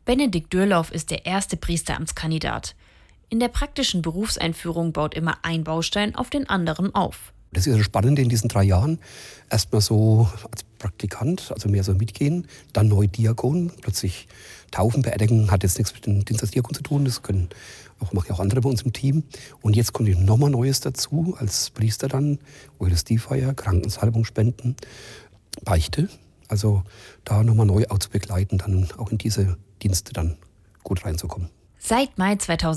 Benedikt Dürlauf ist der erste Priesteramtskandidat. In der praktischen Berufseinführung baut immer ein Baustein auf den anderen auf. Das ist das Spannende in diesen 3 Jahren. Erstmal so als Praktikant, also mehr so mitgehen, dann neu Diakon, plötzlich Taufen, Beerdigen, hat jetzt nichts mit dem Dienst als Diakon zu tun, machen ja auch andere bei uns im Team. Und jetzt kommt nochmal Neues dazu, als Priester dann, Eucharistiefeier, Krankensalbung spenden, Beichte. Also da nochmal neu auch zu begleiten, dann auch in diese Dienste dann gut reinzukommen. Seit Mai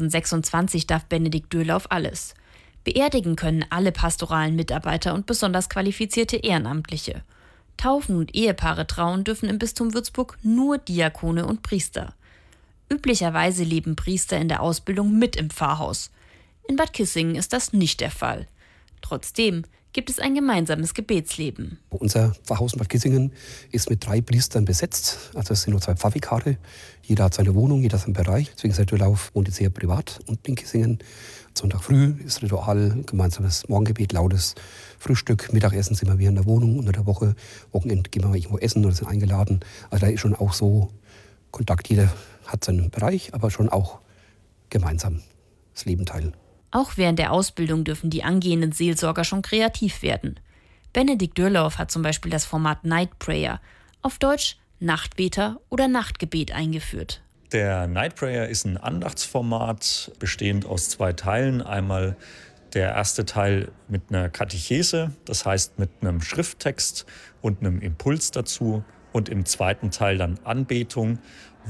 2026 darf Benedikt Dürlauf alles. Beerdigen können alle pastoralen Mitarbeiter und besonders qualifizierte Ehrenamtliche. Taufen und Ehepaare trauen dürfen im Bistum Würzburg nur Diakone und Priester. Üblicherweise leben Priester in der Ausbildung mit im Pfarrhaus. In Bad Kissingen ist das nicht der Fall. Trotzdem gibt es ein gemeinsames Gebetsleben. Unser Pfarrhaus in Bad Kissingen ist mit 3 Priestern besetzt. Also es sind nur 2 Pfarrvikare. Jeder hat seine Wohnung, jeder seinen Bereich. Deswegen ist der Dürlauf wohnt jetzt sehr privat unten in Kissingen. Sonntag früh ist Ritual, gemeinsames Morgengebet, lautes Frühstück. Mittagessen sind wir wieder in der Wohnung. Unter der Woche, Wochenende gehen wir mal irgendwo essen oder sind eingeladen. Also da ist schon auch so Kontakt. Jeder hat seinen Bereich, aber schon auch gemeinsam das Leben teilen. Auch während der Ausbildung dürfen die angehenden Seelsorger schon kreativ werden. Benedikt Dürlauf hat zum Beispiel das Format Night Prayer, auf Deutsch Nachtbeter oder Nachtgebet, eingeführt. Der Night Prayer ist ein Andachtsformat, bestehend aus 2 Teilen. Einmal der erste Teil mit einer Katechese, das heißt mit einem Schrifttext und einem Impuls dazu. Und im zweiten Teil dann Anbetung,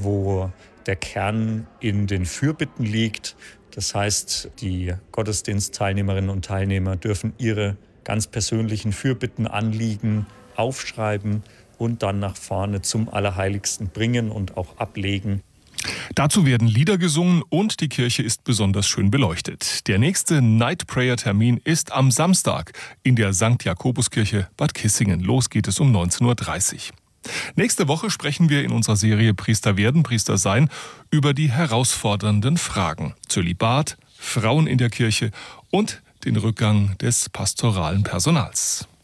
wo der Kern in den Fürbitten liegt. Das heißt, die Gottesdienstteilnehmerinnen und Teilnehmer dürfen ihre ganz persönlichen Fürbitten, Anliegen aufschreiben und dann nach vorne zum Allerheiligsten bringen und auch ablegen. Dazu werden Lieder gesungen und die Kirche ist besonders schön beleuchtet. Der nächste Night Prayer Termin ist am Samstag in der St. Jakobuskirche Bad Kissingen. Los geht es um 19:30 Uhr. Nächste Woche sprechen wir in unserer Serie Priester werden, Priester sein über die herausfordernden Fragen: Zölibat, Frauen in der Kirche und den Rückgang des pastoralen Personals.